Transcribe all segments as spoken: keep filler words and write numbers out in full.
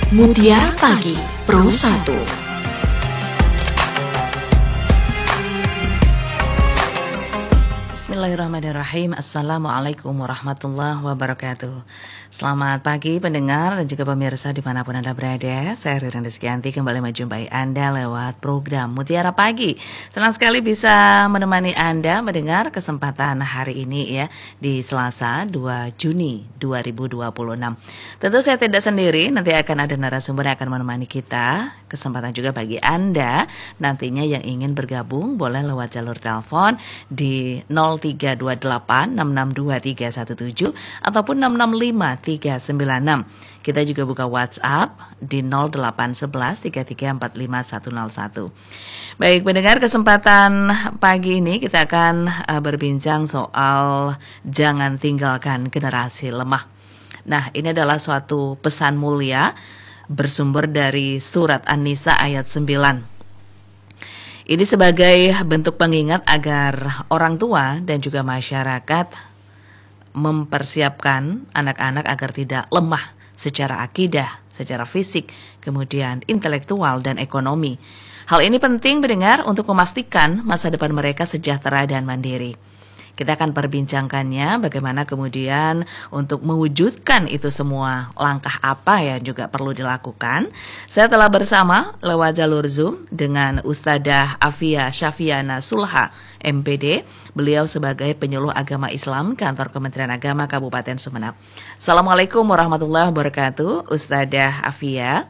Mutiara Pagi Pro satu. Bismillahirrahmanirrahim. Assalamualaikum warahmatullahi wabarakatuh. Selamat pagi pendengar dan juga pemirsa dimanapun Anda berada. Saya Ririn Rizkyanti kembali menjumpai Anda lewat program Mutiara Pagi. Senang sekali bisa menemani Anda mendengar kesempatan hari ini ya, di Selasa dua Juni dua ribu dua puluh enam. Tentu saya tidak sendiri, nanti akan ada narasumber yang akan menemani kita. Kesempatan juga bagi Anda nantinya yang ingin bergabung boleh lewat jalur telepon di nol tiga dua delapan enam enam dua tiga satu tujuh ataupun enam enam lima tiga sembilan enam. Kita juga buka WhatsApp di nol delapan satu satu tiga tiga empat lima satu nol satu. Baik pendengar, kesempatan pagi ini kita akan uh, berbincang soal jangan tinggalkan generasi lemah. Nah, ini adalah suatu pesan mulia bersumber dari surat An-Nisa ayat sembilan. Ini sebagai bentuk pengingat agar orang tua dan juga masyarakat mempersiapkan anak-anak agar tidak lemah secara akidah, secara fisik, kemudian intelektual dan ekonomi. Hal ini penting mendengar untuk memastikan masa depan mereka sejahtera dan mandiri. Kita akan perbincangkannya bagaimana kemudian untuk mewujudkan itu semua, langkah apa yang juga perlu dilakukan. Saya telah bersama lewat jalur Zoom dengan Ustadzah Afia Syafiana Sulha M P D. Beliau sebagai penyuluh agama Islam Kantor Kementerian Agama Kabupaten Sumeneb. Assalamualaikum warahmatullahi wabarakatuh, Ustadzah Afia.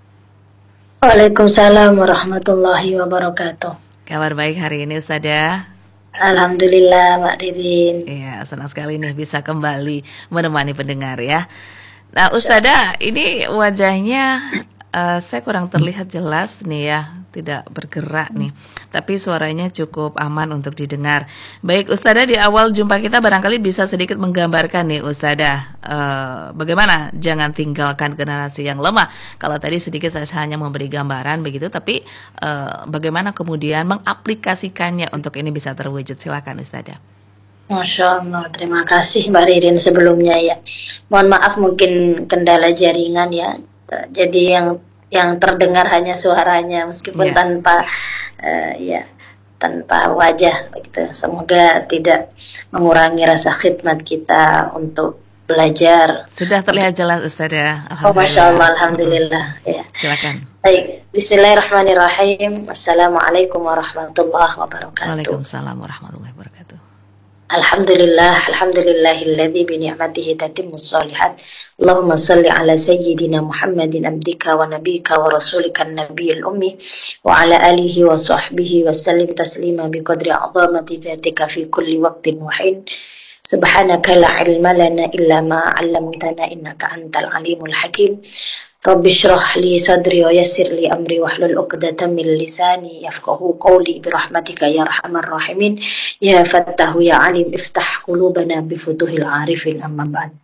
Waalaikumsalam warahmatullahi wabarakatuh. Kabar baik hari ini Ustadzah? Alhamdulillah Mbak Ririn. Iya, senang sekali nih bisa kembali menemani pendengar ya. Nah Ustadzah, ini wajahnya uh, saya kurang terlihat jelas nih ya, tidak bergerak nih. Tapi suaranya cukup aman untuk didengar. Baik Ustadzah, di awal jumpa kita barangkali bisa sedikit menggambarkan nih Ustadzah, uh, bagaimana jangan tinggalkan generasi yang lemah. Kalau tadi sedikit saya hanya memberi gambaran begitu, tapi uh, bagaimana kemudian mengaplikasikannya untuk ini bisa terwujud. Silakan Ustadzah. Masya Allah, terima kasih Mbak Ririn sebelumnya ya. Mohon maaf mungkin kendala jaringan ya. Jadi yang yang terdengar hanya suaranya meskipun yeah. tanpa uh, ya tanpa wajah begitu. Semoga tidak mengurangi rasa khidmat kita untuk belajar. Sudah terlihat jelas Ustadzah. Oh Masya Allah, Alhamdulillah ya. Silakan. Baik, Bismillahirrahmanirrahim. Assalamualaikum warahmatullahi wabarakatuh. Waalaikumsalam warahmatullahi wabarakatuh. Alhamdulillah, alhamdulillahilladzi bi ni'matihi tatimmus shalihat. Allahumma shalli ala sayyidina Muhammadin abdika wa nabiyyika wa rasulika an-nabiyil ummi wa ala alihi wa sahbihi wa sallim taslima bi qadri 'azamati dzatika fi kulli waqtin wa hin. Subhanaka la ilma lana illa ma 'allamtana innaka antal alimul hakim. Rabbi shrah li sadri wa yassir li amri wahlul 'uqdatam min lisani yafqahu qawli bi rahmatika ya arhamar rahimin ya fattahu ya alim iftah qulubana bi futuhil arifin amma ba'd.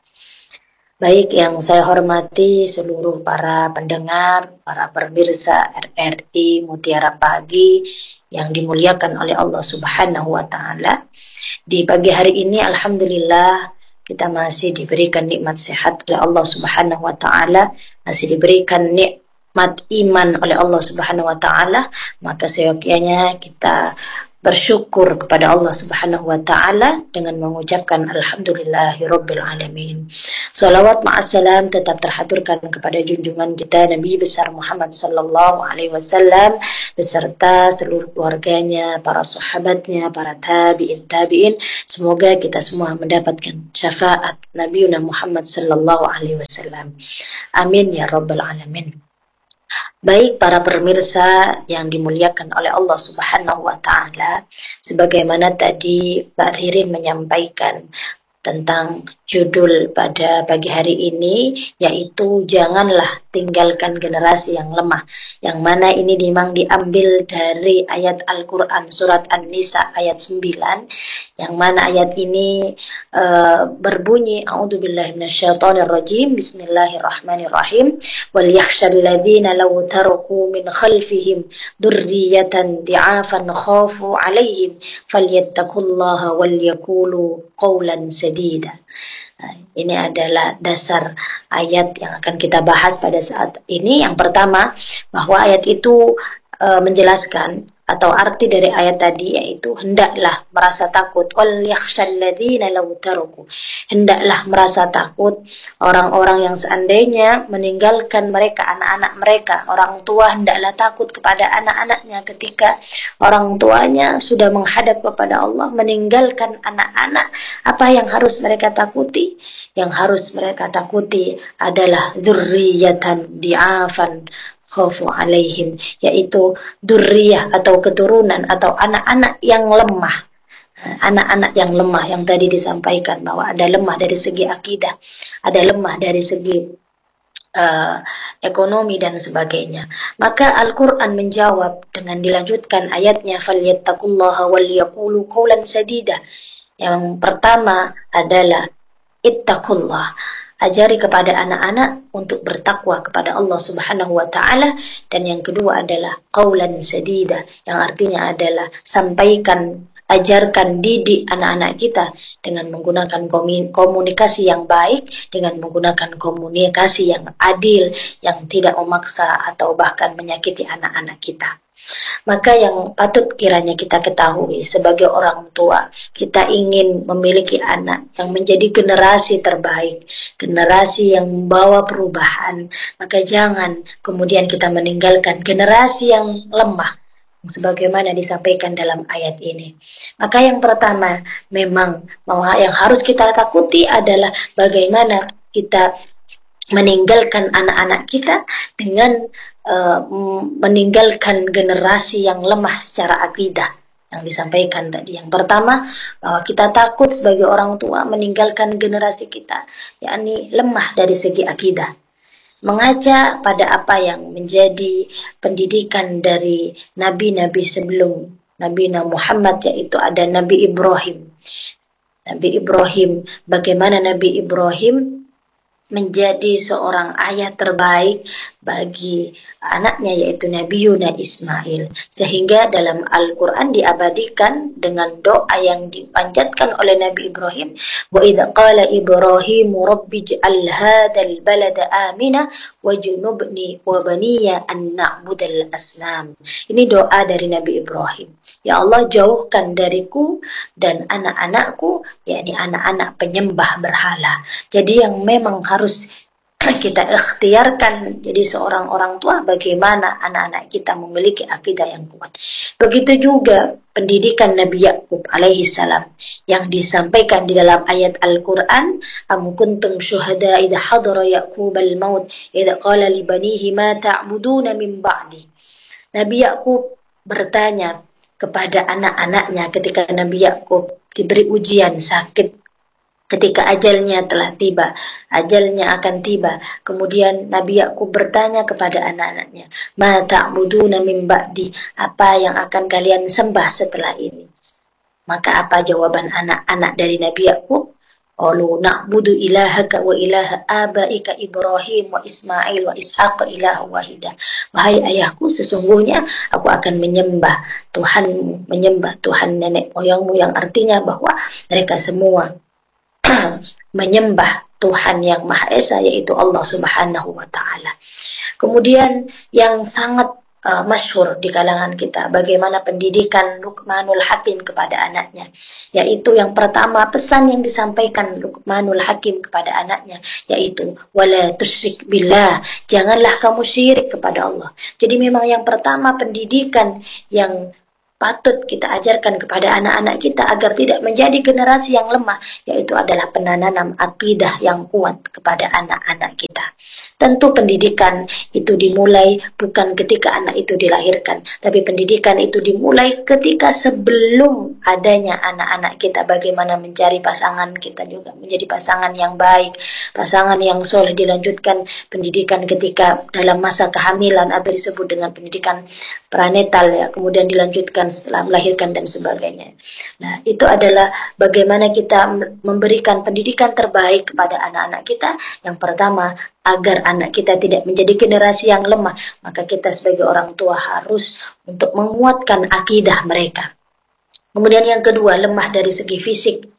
Baik yang saya hormati seluruh para pendengar, para pemirsa R R I Mutiara Pagi yang dimuliakan oleh Allah Subhanahu wa taala. Di pagi hari ini alhamdulillah kita masih diberikan nikmat sehat oleh Allah Subhanahu wa taala, masih diberikan nikmat iman oleh Allah Subhanahu wa taala, maka seyogyanya kita bersyukur kepada Allah Subhanahu wa taala dengan mengucapkan alhamdulillahirabbil alamin. Shalawat ma'assalam tetap terhaturkan kepada junjungan kita Nabi besar Muhammad sallallahu alaihi wasallam beserta seluruh keluarganya, para sahabatnya, para tabi'in tabi'in. Semoga kita semua mendapatkan syafaat Nabi Muhammad sallallahu alaihi wasallam. Amin ya rabbal alamin. Baik para pemirsa yang dimuliakan oleh Allah Subhanahu wa taala, sebagaimana tadi Mbak Ririn menyampaikan tentang judul pada pagi hari ini, yaitu janganlah tinggalkan generasi yang lemah, yang mana ini memang diambil dari ayat Al-Quran surat An-Nisa ayat sembilan, yang mana ayat ini uh, berbunyi a'udzubillahi minasyaitonirrajim, bismillahirrahmanirrahim, wal yakhshal ladzina law taraku min khalfihim dzurriyyatan di'afan khafu 'alaihim falyattaqullaha wal yaqulu qawlan sadida. Nah, ini adalah dasar ayat yang akan kita bahas pada saat ini. Yang pertama, bahwa ayat itu e, menjelaskan atau arti dari ayat tadi yaitu hendaklah merasa takut, wal yakhshal ladzina law taraku, hendaklah merasa takut orang-orang yang seandainya meninggalkan mereka anak-anak mereka, orang tua hendaklah takut kepada anak-anaknya ketika orang tuanya sudah menghadap kepada Allah, meninggalkan anak-anak. Apa yang harus mereka takuti? Yang harus mereka takuti adalah dzurriyyatan di'afan khawfu alaihim, yaitu durriyah atau keturunan atau anak-anak yang lemah. Anak-anak yang lemah yang tadi disampaikan bahwa ada lemah dari segi akidah, ada lemah dari segi uh, ekonomi dan sebagainya. Maka Al-Quran menjawab dengan dilanjutkan ayatnya, falyattaqullaha wal yaqulu qawlan sadida. Yang pertama adalah ittaqullah, ajari kepada anak-anak untuk bertakwa kepada Allah Subhanahu wa taala, dan yang kedua adalah qaulan sadida, yang artinya adalah sampaikan, ajarkan, didik anak-anak kita dengan menggunakan komunikasi yang baik, dengan menggunakan komunikasi yang adil, yang tidak memaksa atau bahkan menyakiti anak-anak kita. Maka yang patut kiranya kita ketahui sebagai orang tua, kita ingin memiliki anak yang menjadi generasi terbaik, generasi yang membawa perubahan. Maka jangan kemudian kita meninggalkan generasi yang lemah, sebagaimana disampaikan dalam ayat ini. Maka yang pertama, memang yang harus kita takuti adalah bagaimana kita meninggalkan anak-anak kita dengan Uh, meninggalkan generasi yang lemah secara akidah yang disampaikan tadi. Yang pertama, bahwa kita takut sebagai orang tua meninggalkan generasi kita, yakni lemah dari segi akidah. Mengaca pada apa yang menjadi pendidikan dari nabi-nabi sebelum Nabi Muhammad, yaitu ada Nabi Ibrahim. Nabi Ibrahim, bagaimana Nabi Ibrahim menjadi seorang ayah terbaik bagi anaknya, yaitu Nabi Yuna Ismail, sehingga dalam Al-Quran diabadikan dengan doa yang dipanjatkan oleh Nabi Ibrahim, wa idza qala Ibrahim rabbi ij'al hadzal balada amina wajnubni wa baniya an na'budal asnam. Ini doa dari Nabi Ibrahim, ya Allah, jauhkan dariku dan anak-anakku, yakni anak-anak penyembah berhala. Jadi yang memang harus kita ikhtiarkan jadi seorang orang tua, bagaimana anak-anak kita memiliki akidah yang kuat. Begitu juga pendidikan Nabi Yakub alaihi salam yang disampaikan di dalam ayat Al-Quran, am kuntum syuhada idha hadara Yaqub al-maut idha qala li banihi ma ta'buduna min ba'di. Nabi Yakub bertanya kepada anak-anaknya ketika Nabi Yakub diberi ujian sakit, ketika ajalnya telah tiba, ajalnya akan tiba. Kemudian Nabi Yakub bertanya kepada anak-anaknya, ma ta'buduna min ba'di, apa yang akan kalian sembah setelah ini? Maka apa jawaban anak-anak dari Nabi Yakub? Qalu na'budu ilahaka wa ilaha abaika Ibrahim wa Ismail wa Ishaq ilaha wahida. Wahai ayahku, sesungguhnya aku akan menyembah Tuhanmu, menyembah Tuhan nenek moyangmu, yang artinya bahwa mereka semua menyembah Tuhan yang Maha Esa, yaitu Allah Subhanahu wa taala. Kemudian yang sangat uh, masyhur di kalangan kita, bagaimana pendidikan Luqmanul Hakim kepada anaknya, yaitu yang pertama, pesan yang disampaikan Luqmanul Hakim kepada anaknya, yaitu wala tusyrik billah, janganlah kamu syirik kepada Allah. Jadi memang yang pertama pendidikan yang patut kita ajarkan kepada anak-anak kita agar tidak menjadi generasi yang lemah, yaitu adalah penanam akidah yang kuat kepada anak-anak kita. Tentu pendidikan itu dimulai bukan ketika anak itu dilahirkan, tapi pendidikan itu dimulai ketika sebelum adanya anak-anak kita, bagaimana mencari pasangan kita juga menjadi pasangan yang baik, pasangan yang soleh. Dilanjutkan pendidikan ketika dalam masa kehamilan atau disebut dengan pendidikan pranetal, ya, kemudian dilanjutkan setelah melahirkan dan sebagainya. Nah, itu adalah bagaimana kita memberikan pendidikan terbaik kepada anak-anak kita. Yang pertama, agar anak kita tidak menjadi generasi yang lemah, maka kita sebagai orang tua harus untuk menguatkan akidah mereka. Kemudian yang kedua, lemah dari segi fisik.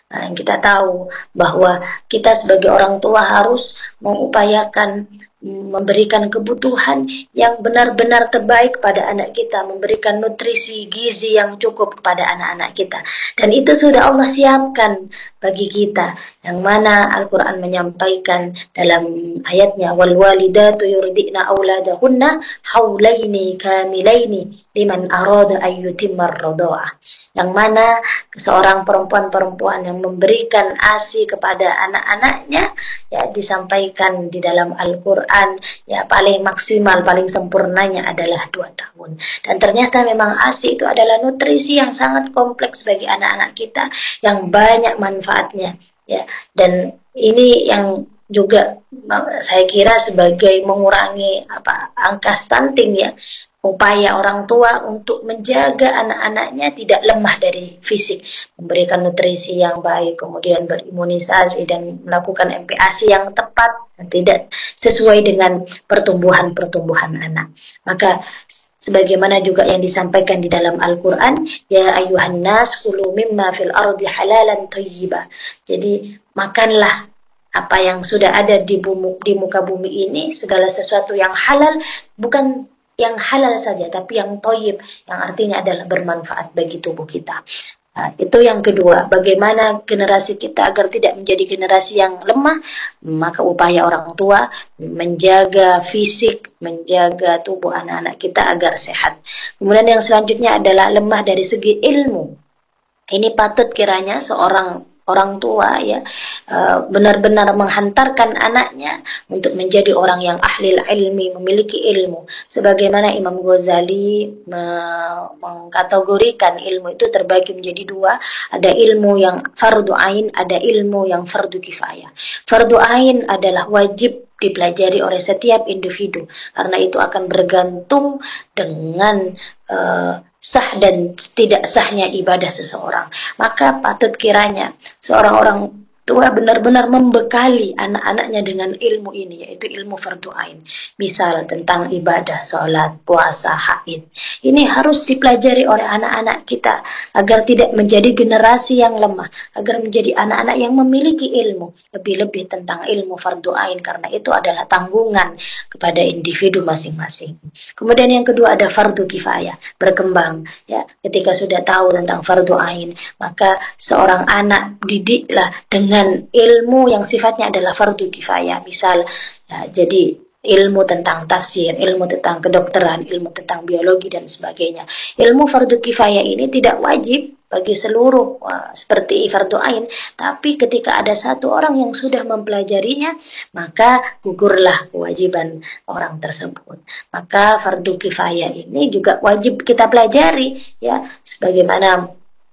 Nah, kita tahu bahwa kita sebagai orang tua harus mengupayakan memberikan kebutuhan yang benar-benar terbaik kepada anak kita, memberikan nutrisi gizi yang cukup kepada anak-anak kita. Dan itu sudah Allah siapkan bagi kita, yang mana Al-Quran menyampaikan dalam ayatnya, wal walidatu yurdina auladahunna haulaini kamilaini liman arada ayyutimar radha'ah, yang mana seorang perempuan-perempuan yang memberikan ASI kepada anak-anaknya, ya disampaikan di dalam Al-Quran, ya paling maksimal, paling sempurnanya adalah dua tahun. Dan ternyata memang ASI itu adalah nutrisi yang sangat kompleks bagi anak-anak kita, yang banyak manfaatnya, ya. Dan ini yang juga saya kira sebagai mengurangi apa angka stunting, ya, upaya orang tua untuk menjaga anak-anaknya tidak lemah dari fisik, memberikan nutrisi yang baik, kemudian berimunisasi dan melakukan M P A S I yang tepat dan tidak sesuai dengan pertumbuhan-pertumbuhan anak. Maka sebagaimana juga yang disampaikan di dalam Al-Quran, ya ayuhan nas kulu mimma fil ardi halalan thayyiba. Jadi makanlah apa yang sudah ada di, bumi, di muka bumi ini, segala sesuatu yang halal, bukan yang halal saja, tapi yang thayyib, yang artinya adalah bermanfaat bagi tubuh kita. Nah, itu yang kedua, bagaimana generasi kita agar tidak menjadi generasi yang lemah, maka upaya orang tua menjaga fisik, menjaga tubuh anak-anak kita agar sehat. Kemudian yang selanjutnya adalah lemah dari segi ilmu. Ini patut kiranya seorang orang tua, ya, benar-benar menghantarkan anaknya untuk menjadi orang yang ahli ilmi, memiliki ilmu. Sebagaimana Imam Ghazali mengkategorikan ilmu itu terbagi menjadi dua, ada ilmu yang fardu ain, ada ilmu yang fardu kifayah. Fardu ain adalah wajib dipelajari oleh setiap individu, karena itu akan bergantung dengan uh, sah dan tidak sahnya ibadah seseorang. Maka patut kiranya seorang orang tua benar-benar membekali anak-anaknya dengan ilmu ini, yaitu ilmu fardu ain. Misal tentang ibadah, sholat, puasa, haid. Ini harus dipelajari oleh anak-anak kita agar tidak menjadi generasi yang lemah, agar menjadi anak-anak yang memiliki ilmu, lebih-lebih tentang ilmu fardu ain, karena itu adalah tanggungan kepada individu masing-masing. Kemudian yang kedua ada fardu kifayah, berkembang, ya. Ketika sudah tahu tentang fardu ain, maka seorang anak didiklah dengan ilmu yang sifatnya adalah fardu kifayah. Misal, ya, jadi ilmu tentang tafsir, ilmu tentang kedokteran, ilmu tentang biologi dan sebagainya. Ilmu fardu kifayah ini tidak wajib bagi seluruh, uh, seperti fardu ain, tapi ketika ada satu orang yang sudah mempelajarinya, maka gugurlah kewajiban orang tersebut. Maka fardu kifayah ini juga wajib kita pelajari, ya, sebagaimana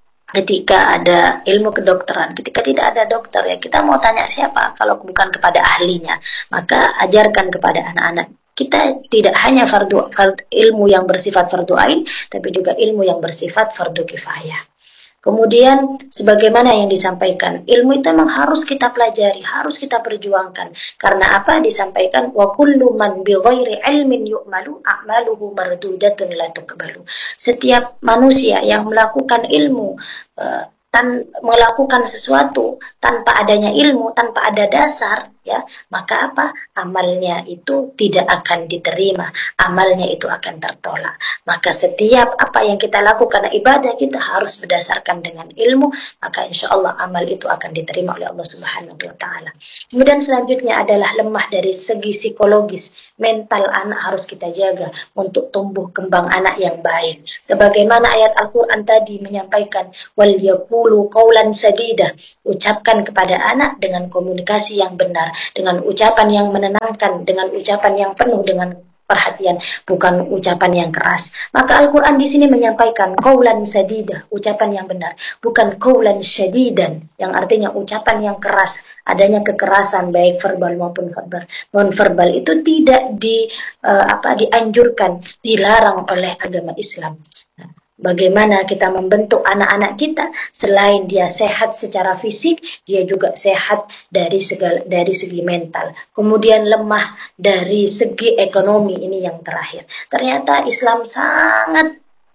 ketika ada ilmu kedokteran, ketika tidak ada dokter, ya kita mau tanya siapa kalau bukan kepada ahlinya. Maka ajarkan kepada anak-anak kita tidak hanya fardu, fardu ilmu yang bersifat fardu ain, tapi juga ilmu yang bersifat fardu kifayah. Kemudian sebagaimana yang disampaikan, ilmu itu memang harus kita pelajari, harus kita perjuangkan. Karena apa? Disampaikan wa kullu man bi ghairi ilmin yu'malu a'maluhu mardudatun la tuqbalu. Setiap manusia yang melakukan ilmu, uh, tan melakukan sesuatu tanpa adanya ilmu, tanpa ada dasar, ya, maka apa? Amalnya itu tidak akan diterima, amalnya itu akan tertolak. Maka setiap apa yang kita lakukan, ibadah kita harus berdasarkan dengan ilmu, maka insya Allah amal itu akan diterima oleh Allah Subhanahu wa Ta'ala. Kemudian selanjutnya adalah lemah dari segi psikologis, mental anak harus kita jaga untuk tumbuh kembang anak yang baik. Sebagaimana ayat Al-Quran tadi menyampaikan, wal yaqulu qawlan sadida, ucapkan kepada anak dengan komunikasi yang benar, dengan ucapan yang menenangkan, dengan ucapan yang penuh dengan perhatian, bukan ucapan yang keras. Maka Al-Quran di sini menyampaikan qaulan sadida, ucapan yang benar, bukan qaulan syadidan, yang artinya ucapan yang keras, adanya kekerasan baik verbal maupun verbal. Non verbal itu tidak di uh, apa dianjurkan, dilarang oleh agama Islam. Bagaimana kita membentuk anak-anak kita, selain dia sehat secara fisik, dia juga sehat dari segala dari segi mental. Kemudian lemah dari segi ekonomi, ini yang terakhir. Ternyata Islam sangat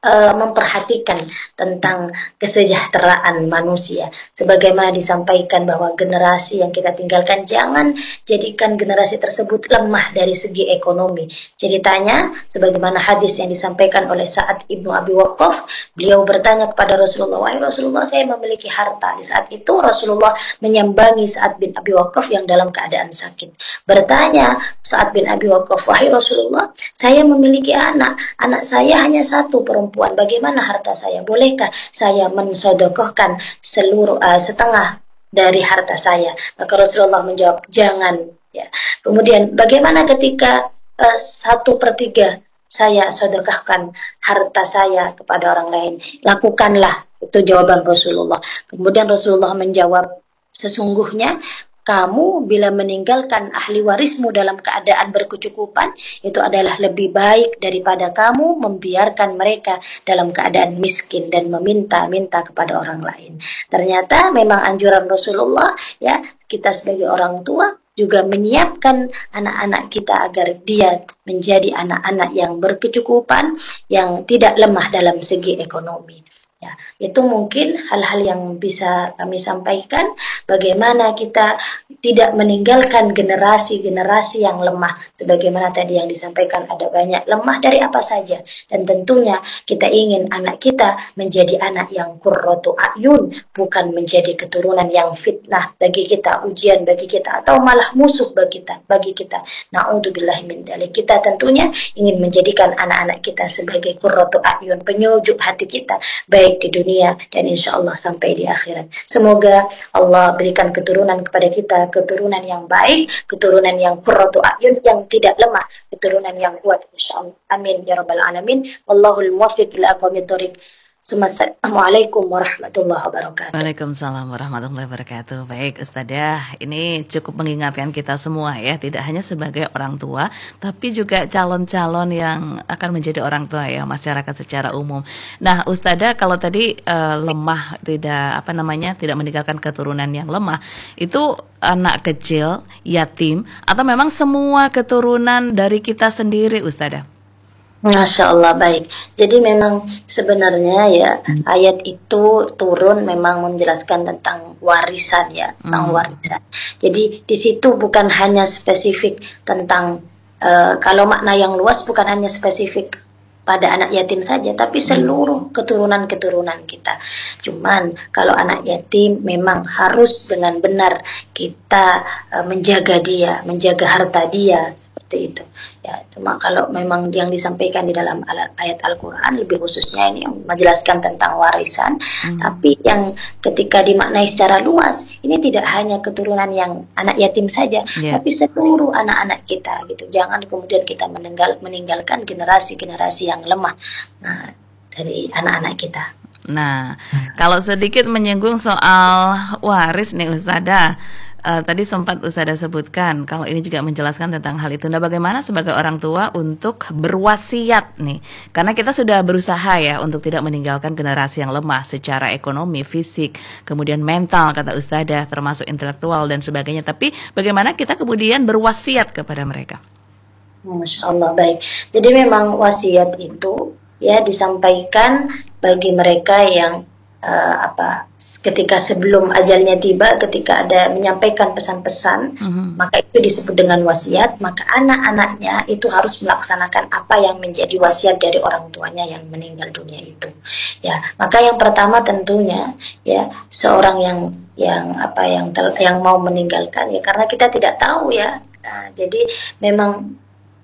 uh, memperhatikan tentang kesejahteraan manusia. Sebagaimana disampaikan bahwa generasi yang kita tinggalkan, jangan jadikan generasi tersebut lemah dari segi ekonomi. Ceritanya, sebagaimana hadis yang disampaikan oleh Sa'ad ibnu Abi Waqqas, beliau bertanya kepada Rasulullah, wahai Rasulullah, saya memiliki harta. Di saat itu Rasulullah menyambangi Sa'ad bin Abi Waqqas yang dalam keadaan sakit. Bertanya Sa'ad bin Abi Waqqas, wahai Rasulullah, saya memiliki anak. Anak saya hanya satu, perempuan. Bagaimana harta saya? Bolehkah saya mensodokohkan seluruh uh, setengah dari harta saya? Maka Rasulullah menjawab, jangan. Ya. Kemudian bagaimana ketika uh, satu per tiga saya sedekahkan harta saya kepada orang lain? Lakukanlah. Itu jawaban Rasulullah. Kemudian Rasulullah menjawab, sesungguhnya kamu bila meninggalkan ahli warismu dalam keadaan berkecukupan, itu adalah lebih baik daripada kamu membiarkan mereka dalam keadaan miskin dan meminta-minta kepada orang lain. Ternyata memang anjuran Rasulullah, ya, kita sebagai orang tua juga menyiapkan anak-anak kita agar dia menjadi anak-anak yang berkecukupan, yang tidak lemah dalam segi ekonomi. Ya, itu mungkin hal-hal yang bisa kami sampaikan, bagaimana kita tidak meninggalkan generasi-generasi yang lemah. Sebagaimana tadi yang disampaikan, ada banyak lemah dari apa saja. Dan tentunya kita ingin anak kita menjadi anak yang qurratu a'yun, bukan menjadi keturunan yang fitnah bagi kita, ujian bagi kita, atau malah musuh bagi kita. Bagi kita. Na'udzubillahi min dzalik. Kita tentunya ingin menjadikan anak-anak kita sebagai qurratu a'yun, penyujuk hati kita, baik di dunia dan insya Allah sampai di akhirat. Semoga Allah berikan keturunan kepada kita, keturunan yang baik, keturunan yang qurratu a'yun, yang tidak lemah, keturunan yang kuat insya Allah. Amin ya rabbal alamin. Wallahul muwaffiq ila aqwamit thoriq. Assalamualaikum warahmatullahi wabarakatuh. Waalaikumsalam warahmatullahi wabarakatuh. Baik Ustadzah, ini cukup mengingatkan kita semua ya, tidak hanya sebagai orang tua, tapi juga calon-calon yang akan menjadi orang tua ya, masyarakat secara umum. Nah Ustadzah, kalau tadi uh, lemah, tidak apa namanya, tidak meninggalkan keturunan yang lemah, itu anak kecil, yatim, atau memang semua keturunan dari kita sendiri Ustadzah? Masya Allah, baik. Jadi memang sebenarnya ya ayat itu turun memang menjelaskan tentang warisan ya, tentang Hmm. warisan. Jadi di situ bukan hanya spesifik tentang uh, kalau makna yang luas bukan hanya spesifik pada anak yatim saja, tapi seluruh keturunan-keturunan kita. Cuman kalau anak yatim memang harus dengan benar kita uh, menjaga dia, menjaga harta dia, seperti itu. Ya, cuma kalau memang yang disampaikan di dalam ayat Al-Quran lebih khususnya ini menjelaskan tentang warisan, hmm. tapi yang ketika dimaknai secara luas, ini tidak hanya keturunan yang anak yatim saja, yeah. tapi seluruh anak-anak kita gitu. Jangan kemudian kita meninggal, meninggalkan generasi-generasi yang lemah, nah, dari anak-anak kita. Nah, kalau sedikit menyinggung soal waris nih Ustadzah, uh, tadi sempat Ustadzah sebutkan kalau ini juga menjelaskan tentang hal itu. Nah, bagaimana sebagai orang tua untuk berwasiat nih? Karena kita sudah berusaha ya untuk tidak meninggalkan generasi yang lemah secara ekonomi, fisik, kemudian mental kata Ustadzah, termasuk intelektual dan sebagainya. Tapi bagaimana kita kemudian berwasiat kepada mereka? Masya Allah, baik. Jadi memang wasiat itu ya disampaikan bagi mereka yang uh, apa ketika sebelum ajalnya tiba, ketika ada menyampaikan pesan-pesan, mm-hmm. maka itu disebut dengan wasiat. Maka anak-anaknya itu harus melaksanakan apa yang menjadi wasiat dari orang tuanya yang meninggal dunia itu. Ya, maka yang pertama tentunya ya seorang yang yang apa yang tel- yang mau meninggalkan ya, karena kita tidak tahu ya. Nah, jadi memang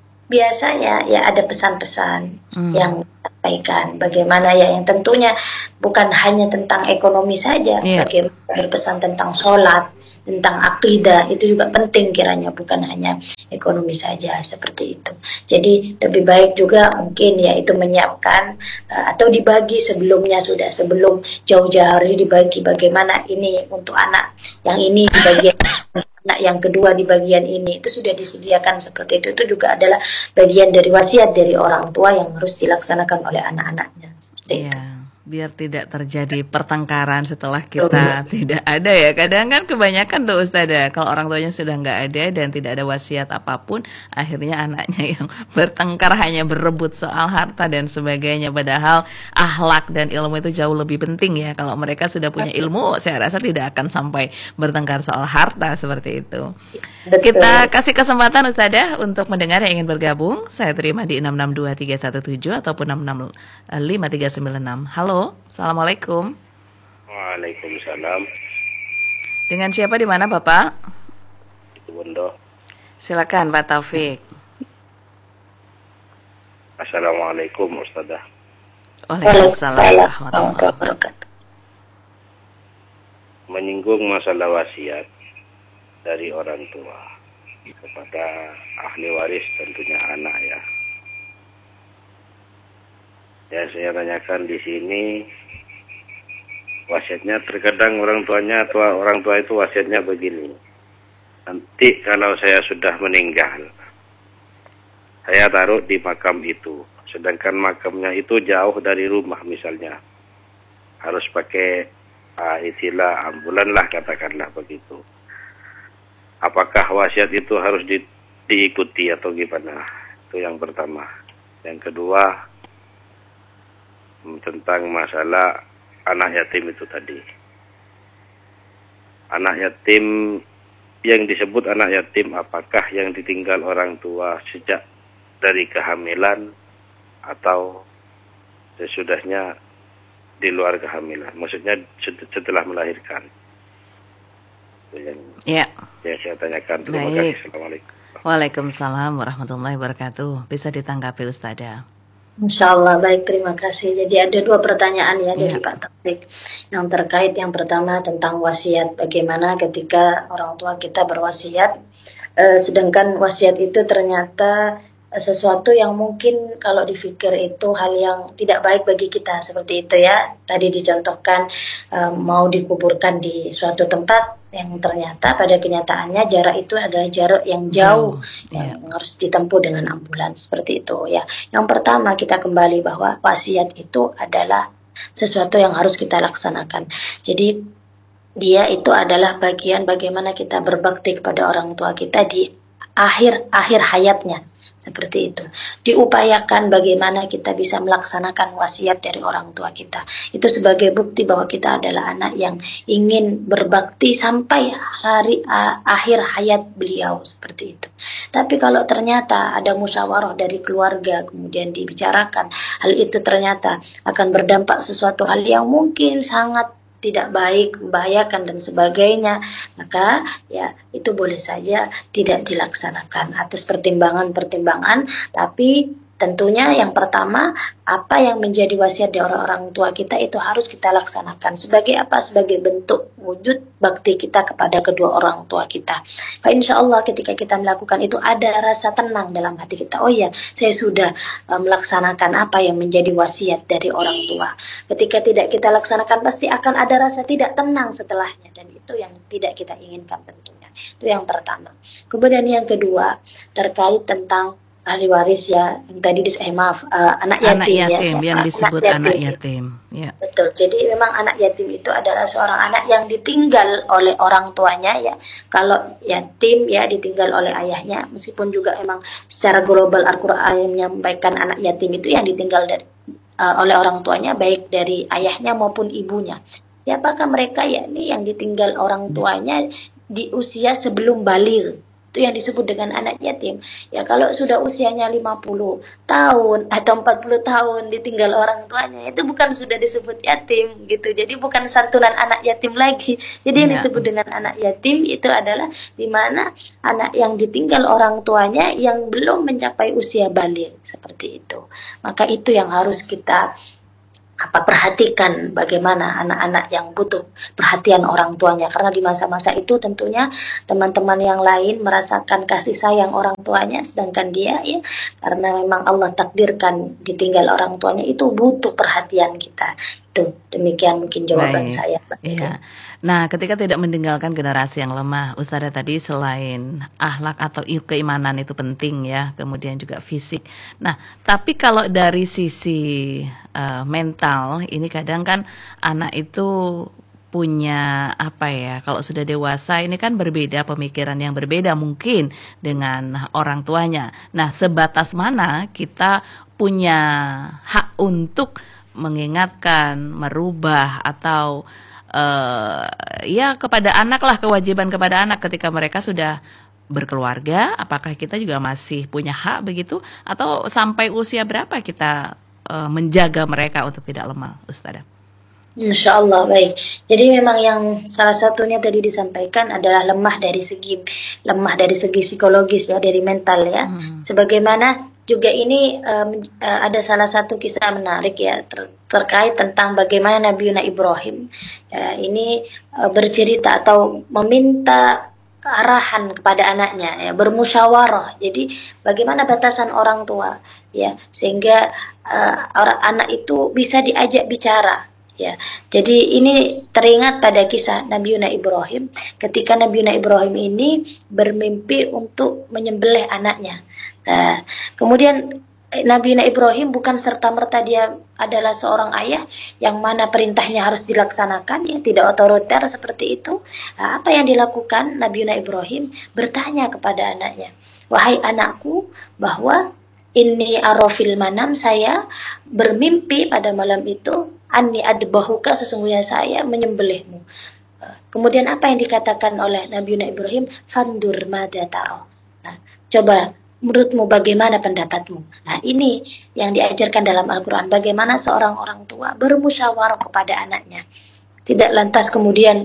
biasanya ya ada pesan-pesan hmm. yang disampaikan, bagaimana ya yang tentunya bukan hanya tentang ekonomi saja, yeah. bagaimana berpesan tentang sholat, tentang akidah, itu juga penting kiranya, bukan hanya ekonomi saja seperti itu. Jadi lebih baik juga mungkin ya itu menyiapkan uh, atau dibagi sebelumnya, sudah sebelum jauh-jauh hari dibagi bagaimana ini untuk anak yang ini di bagian anak yang kedua di bagian ini, itu sudah disediakan seperti itu. Itu juga adalah bagian dari wasiat dari orang tua yang harus dilaksanakan oleh anak-anaknya seperti yeah. itu. biar tidak terjadi pertengkaran setelah kita tidak ada ya. Kadang kan kebanyakan tuh Ustazah, kalau orang tuanya sudah nggak ada dan tidak ada wasiat apapun, akhirnya anaknya yang bertengkar hanya berebut soal harta dan sebagainya. Padahal akhlak dan ilmu itu jauh lebih penting ya. Kalau mereka sudah punya ilmu, saya rasa tidak akan sampai bertengkar soal harta seperti itu. Betul. Kita kasih kesempatan Ustazah untuk mendengar yang ingin bergabung. Saya terima di enam enam dua tiga satu tujuh ataupun enam enam lima tiga sembilan enam. Halo, Assalamualaikum. Waalaikumsalam. Dengan siapa di mana Bapak? Itu Bondo. Silakan Pak Taufik. Assalamualaikum Ustazah. Waalaikumsalam warahmatullahi wabarakatuh. Menyinggung masalah wasiat dari orang tua kepada ahli waris, tentunya anak ya. Ya, saya tanyakan di sini, wasiatnya terkadang orang tuanya tua orang tua itu wasiatnya begini. Nanti kalau saya sudah meninggal, saya taruh di makam itu. Sedangkan makamnya itu jauh dari rumah misalnya. Harus pakai uh, istilah ambulan lah, katakanlah begitu. Apakah wasiat itu harus di, diikuti atau gimana? Itu yang pertama. Yang kedua, tentang masalah anak yatim itu tadi. Anak yatim, yang disebut anak yatim, apakah yang ditinggal orang tua sejak dari kehamilan atau sesudahnya di luar kehamilan? Maksudnya setelah melahirkan. Itu yang ya. ya saya tanyakan. Terima Baik. kasih. Assalamualaikum. Waalaikumsalam warahmatullahi wabarakatuh. Bisa ditanggapi Ustazah. Insya Allah, baik, terima kasih. Jadi ada dua pertanyaan ya dari Ya. Pak Taufik. Yang terkait yang pertama tentang wasiat. Bagaimana ketika orang tua kita berwasiat, eh, sedangkan wasiat itu ternyata eh, sesuatu yang mungkin kalau dipikir itu hal yang tidak baik bagi kita, seperti itu ya. Tadi dicontohkan eh, mau dikuburkan di suatu tempat yang ternyata pada kenyataannya jarak itu adalah jarak yang jauh, Jauh, yang harus ditempuh dengan ambulans, seperti itu ya. Yang pertama, kita kembali bahwa wasiat itu adalah sesuatu yang harus kita laksanakan. Jadi dia itu adalah bagian bagaimana kita berbakti kepada orang tua kita di akhir akhir hayatnya. Seperti itu. Diupayakan bagaimana kita bisa melaksanakan wasiat dari orang tua kita. Itu sebagai bukti bahwa kita adalah anak yang ingin berbakti sampai hari uh, akhir hayat beliau, seperti itu. Tapi kalau ternyata ada musyawarah dari keluarga, kemudian dibicarakan, hal itu ternyata akan berdampak sesuatu hal yang mungkin sangat tidak baik, membahayakan dan sebagainya, maka ya itu boleh saja tidak dilaksanakan atas pertimbangan-pertimbangan. Tapi tentunya yang pertama, apa yang menjadi wasiat dari orang-orang tua kita itu harus kita laksanakan. Sebagai apa? Sebagai bentuk wujud bakti kita kepada kedua orang tua kita. Nah, insya Allah ketika kita melakukan itu ada rasa tenang dalam hati kita. Oh iya, saya sudah uh, melaksanakan apa yang menjadi wasiat dari orang tua. Ketika tidak kita laksanakan, pasti akan ada rasa tidak tenang setelahnya. Dan itu yang tidak kita inginkan tentunya. Itu yang pertama. Kemudian yang kedua, terkait tentang ahli waris ya, yang tadi dis eh maaf uh, anak yatim, anak yatim ya, yang anak disebut yatim. anak yatim. Ya. Betul. Jadi memang anak yatim itu adalah seorang anak yang ditinggal oleh orang tuanya ya. Kalau yatim ya ditinggal oleh ayahnya, meskipun juga memang secara global Al-Qur'an menyampaikan anak yatim itu yang ditinggal dari uh, oleh orang tuanya, baik dari ayahnya maupun ibunya. Siapakah mereka? Ya, ini yang ditinggal orang tuanya di usia sebelum baligh. Itu yang disebut dengan anak yatim. Ya kalau sudah usianya lima puluh tahun atau empat puluh tahun ditinggal orang tuanya, itu bukan sudah disebut yatim gitu. Jadi bukan santunan anak yatim lagi. Jadi yang Ya. disebut dengan anak yatim itu adalah di mana anak yang ditinggal orang tuanya yang belum mencapai usia baligh, seperti itu. Maka itu yang harus kita apa perhatikan, bagaimana anak-anak yang butuh perhatian orang tuanya, karena di masa-masa itu tentunya teman-teman yang lain merasakan kasih sayang orang tuanya, sedangkan dia ya karena memang Allah takdirkan ditinggal orang tuanya itu butuh perhatian kita. Tuh, demikian mungkin jawaban Baik, saya, Mbak Rin. iya. Nah, ketika tidak meninggalkan generasi yang lemah, Ustazah tadi selain akhlak atau i- keimanan itu penting ya, kemudian juga fisik. Nah, tapi kalau dari sisi eh, mental, ini kadang kan anak itu punya apa ya, kalau sudah dewasa ini kan berbeda, pemikiran yang berbeda mungkin dengan orang tuanya. Nah, sebatas mana kita punya hak untuk mengingatkan, merubah atau eh, ya kepada anak lah, kewajiban kepada anak ketika mereka sudah berkeluarga, apakah kita juga masih punya hak begitu atau sampai usia berapa kita eh, menjaga mereka untuk tidak lemah, Ustazah? Insya Allah baik. Jadi memang yang salah satunya tadi disampaikan adalah lemah dari segi lemah dari segi psikologis ya, dari mental ya. Hmm. Sebagaimana juga ini um, uh, ada salah satu kisah menarik ya ter- terkait tentang bagaimana Nabi Ibrahim ya, ini uh, bercerita atau meminta arahan kepada anaknya ya, bermusyawarah. Jadi bagaimana batasan orang tua ya, sehingga uh, orang anak itu bisa diajak bicara. Ya, jadi ini teringat pada kisah Nabi Ibrahim ketika Nabi Ibrahim ini bermimpi untuk menyembelih anaknya. Nah, kemudian Nabi Ibrahim bukan serta-merta dia adalah seorang ayah yang mana perintahnya harus dilaksanakan, ya tidak otoriter seperti itu. Nah, apa yang dilakukan Nabi Ibrahim? Bertanya kepada anaknya, wahai anakku, bahwa ini arofil manam, saya bermimpi pada malam itu, anni adbahuka, sesungguhnya saya menyembelihmu. Kemudian apa yang dikatakan oleh Nabi Ibrahim? Fandur mada taro. Nah, coba menurutmu bagaimana pendapatmu? Nah, ini yang diajarkan dalam Al-Quran. Bagaimana seorang orang tua bermusyawarah kepada anaknya. Tidak lantas kemudian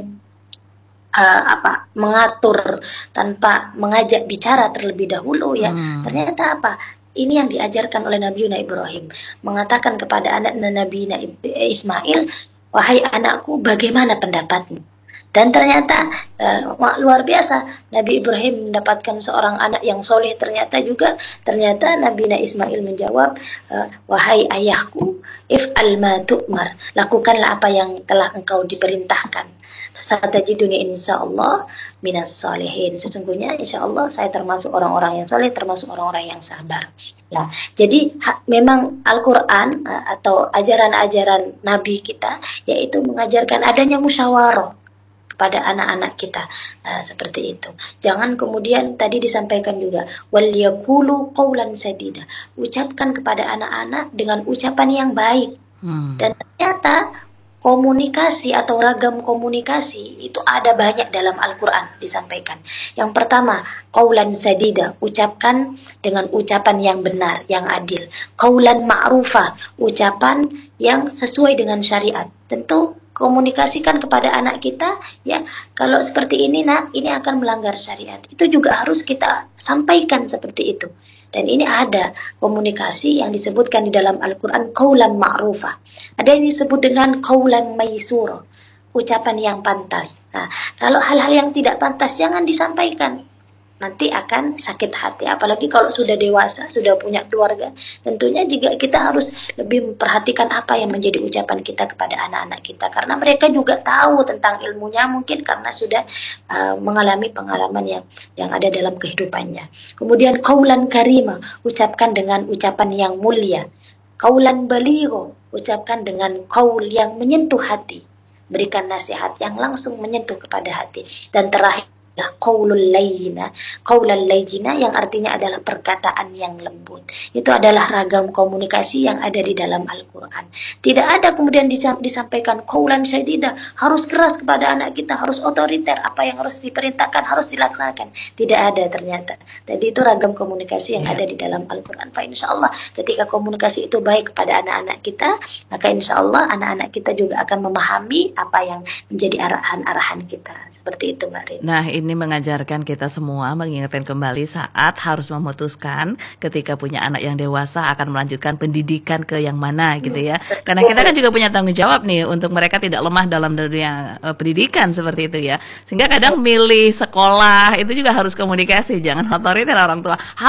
uh, apa mengatur tanpa mengajak bicara terlebih dahulu ya. Hmm. Ternyata apa? Ini yang diajarkan oleh Nabi Ibrahim, mengatakan kepada anak Nabi Ismail, wahai anakku, bagaimana pendapatmu? Dan ternyata uh, luar biasa, Nabi Ibrahim mendapatkan seorang anak yang soleh. Ternyata juga, ternyata Nabi Ismail menjawab, uh, wahai ayahku, if'al ma tu'mar, lakukanlah apa yang telah engkau diperintahkan. Satajiduni insyaallah minas salihin. Sesungguhnya insyaallah saya termasuk orang-orang yang soleh, termasuk orang-orang yang sabar. Nah, jadi ha, memang Al-Quran uh, atau ajaran-ajaran Nabi kita yaitu mengajarkan adanya musyawarah kepada anak-anak kita, uh, seperti itu. Jangan kemudian tadi disampaikan juga wal yaqulu qaulan sadida. Ucapkan kepada anak-anak dengan ucapan yang baik. Hmm. Dan ternyata komunikasi atau ragam komunikasi itu ada banyak dalam Al-Quran disampaikan. Yang pertama, qaulan sadida, ucapkan dengan ucapan yang benar, yang adil. Qaulan ma'rufah, ucapan yang sesuai dengan syariat. Tentu komunikasikan kepada anak kita ya, kalau seperti ini nak, ini akan melanggar syariat. Itu juga harus kita sampaikan seperti itu. Dan ini ada komunikasi yang disebutkan di dalam Al-Quran qaulan ma'rufah. Ada yang disebut dengan qaulan maisur, ucapan yang pantas. Nah, kalau hal-hal yang tidak pantas jangan disampaikan. Nanti akan sakit hati. Apalagi kalau sudah dewasa, sudah punya keluarga. Tentunya juga kita harus lebih memperhatikan apa yang menjadi ucapan kita kepada anak-anak kita. Karena mereka juga tahu tentang ilmunya mungkin karena sudah uh, mengalami pengalaman yang yang ada dalam kehidupannya. Kemudian qaulan karima, ucapkan dengan ucapan yang mulia. Qaulan baligho, ucapkan dengan qaul yang menyentuh hati. Berikan nasihat yang langsung menyentuh kepada hati. Dan terakhir qaulul layyina, qaulul layyina yang artinya adalah perkataan yang lembut. Itu adalah ragam komunikasi yang ada di dalam Al-Quran. Tidak ada kemudian disampaikan qaulan syadida, harus keras kepada anak kita, harus otoriter, apa yang harus diperintahkan harus dilaksanakan. Tidak ada ternyata. Jadi itu ragam komunikasi yang yeah. ada di dalam Al-Quran. Fa insyaallah ketika komunikasi itu baik kepada anak-anak kita, maka insyaallah anak-anak kita juga akan memahami apa yang menjadi arahan-arahan kita. Seperti itu, Mbak Rin. Nah, ini mengajarkan kita semua, mengingatkan kembali saat harus memutuskan ketika punya anak yang dewasa akan melanjutkan pendidikan ke yang mana gitu ya. Karena kita kan juga punya tanggung jawab nih untuk mereka tidak lemah dalam dunia uh, pendidikan seperti itu ya. Sehingga kadang milih sekolah itu juga harus komunikasi, jangan otoriter orang tua.